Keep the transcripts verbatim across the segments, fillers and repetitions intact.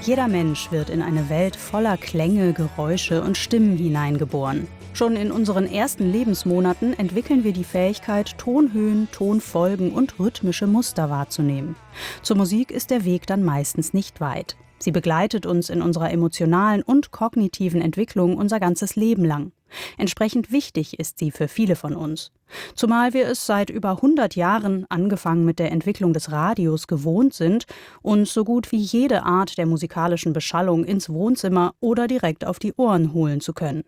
Jeder Mensch wird in eine Welt voller Klänge, Geräusche und Stimmen hineingeboren. Schon in unseren ersten Lebensmonaten entwickeln wir die Fähigkeit, Tonhöhen, Tonfolgen und rhythmische Muster wahrzunehmen. Zur Musik ist der Weg dann meistens nicht weit. Sie begleitet uns in unserer emotionalen und kognitiven Entwicklung unser ganzes Leben lang. Entsprechend wichtig ist sie für viele von uns. Zumal wir es seit über hundert Jahren, angefangen mit der Entwicklung des Radios, gewohnt sind, uns so gut wie jede Art der musikalischen Beschallung ins Wohnzimmer oder direkt auf die Ohren holen zu können.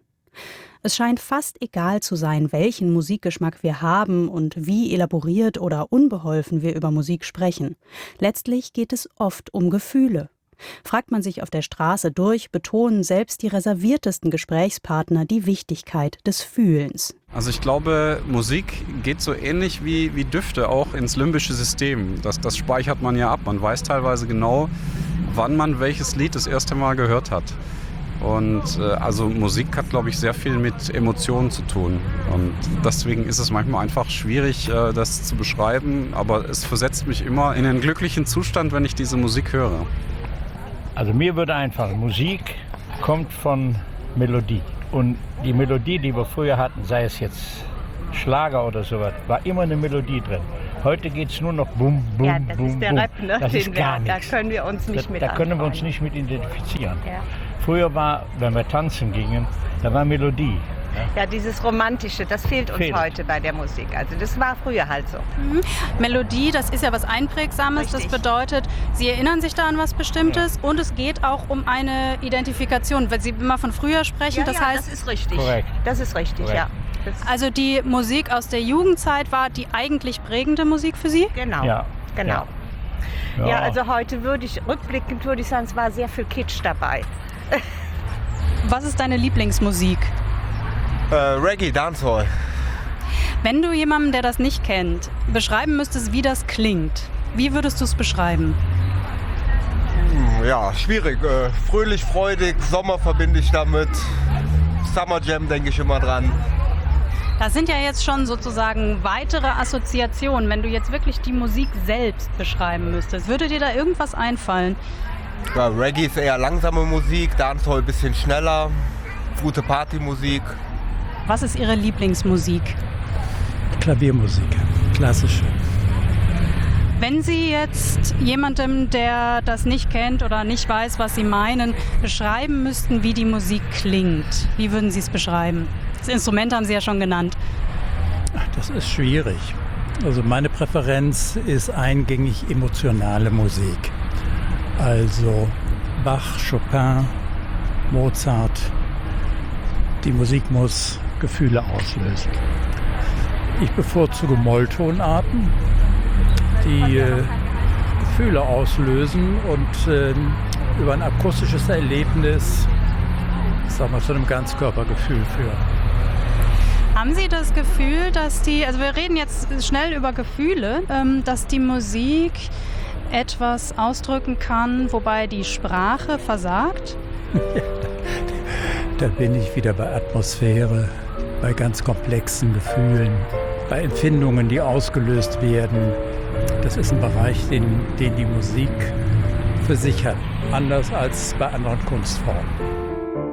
Es scheint fast egal zu sein, welchen Musikgeschmack wir haben und wie elaboriert oder unbeholfen wir über Musik sprechen. Letztlich geht es oft um Gefühle. Fragt man sich auf der Straße durch, betonen selbst die reserviertesten Gesprächspartner die Wichtigkeit des Fühlens. Also ich glaube, Musik geht so ähnlich wie, wie Düfte auch ins limbische System. Das, das speichert man ja ab. Man weiß teilweise genau, wann man welches Lied das erste Mal gehört hat. Und äh, also Musik hat, glaube ich, sehr viel mit Emotionen zu tun. Und deswegen ist es manchmal einfach schwierig, äh, das zu beschreiben. Aber es versetzt mich immer in einen glücklichen Zustand, wenn ich diese Musik höre. Also mir würde einfach, Musik kommt von Melodie. Und die Melodie, die wir früher hatten, sei es jetzt Schlager oder sowas, war immer eine Melodie drin. Heute geht es nur noch bum, bum, ja, das bum, ist der bum. Rap, ne? Das Den ist gar wir, nichts. Da können wir uns nicht da, mit Da können wir uns anfreunden. nicht mit identifizieren. Ja. Früher war, wenn wir tanzen gingen, da war Melodie. Ja, dieses Romantische, das fehlt uns Fehlt. heute bei der Musik. Also das war früher halt so. Mhm. Melodie, das ist ja was Einprägsames. Richtig. Das bedeutet, Sie erinnern sich da an was Bestimmtes und es geht auch um eine Identifikation. Wenn Sie immer von früher sprechen, Ja, das ja, heißt, das ist richtig. Korrekt. Das ist richtig, Korrekt. ja. Das, also die Musik aus der Jugendzeit war die eigentlich prägende Musik für Sie? genau, Ja. genau. Ja. Ja, also heute würde ich, rückblickend würde ich sagen, es war sehr viel Kitsch dabei. Was ist deine Lieblingsmusik? Äh, Reggae, Dancehall. Wenn du jemandem, der das nicht kennt, beschreiben müsstest, wie das klingt, wie würdest du es beschreiben? Hm, ja, schwierig. Äh, fröhlich, freudig, Sommer verbinde ich damit. Summer Jam denke ich immer dran. Das sind ja jetzt schon sozusagen weitere Assoziationen. Wenn du jetzt wirklich die Musik selbst beschreiben müsstest, würde dir da irgendwas einfallen? Ja, Reggae ist eher langsame Musik, Dancehall ein bisschen schneller, gute Partymusik. Was ist Ihre Lieblingsmusik? Klaviermusik, klassische. Wenn Sie jetzt jemandem, der das nicht kennt oder nicht weiß, was Sie meinen, beschreiben müssten, wie die Musik klingt, wie würden Sie es beschreiben? Das Instrument haben Sie ja schon genannt. Das ist schwierig. Also meine Präferenz ist eingängig emotionale Musik. Also Bach, Chopin, Mozart. Die Musik muss Gefühle auslösen. Ich bevorzuge Molltonarten, die äh, Gefühle auslösen und äh, über ein akustisches Erlebnis, sagen wir, zu einem Ganzkörpergefühl führen. Haben Sie das Gefühl, dass die, also wir reden jetzt schnell über Gefühle, ähm, dass die Musik etwas ausdrücken kann, wobei die Sprache versagt? Da bin ich wieder bei Atmosphäre, bei ganz komplexen Gefühlen, bei Empfindungen, die ausgelöst werden. Das ist ein Bereich, den, den die Musik für sich hat, anders als bei anderen Kunstformen.